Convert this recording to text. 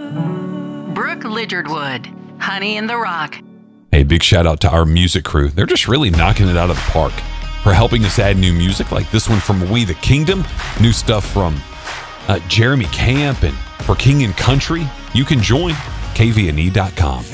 Brooke Lidgardwood, Honey in the Rock. Hey, big shout out to our music crew. They're just really knocking it out of the park for helping us add new music like this one from We the Kingdom, new stuff from Jeremy Camp, and for King and Country. You can join kvne.com.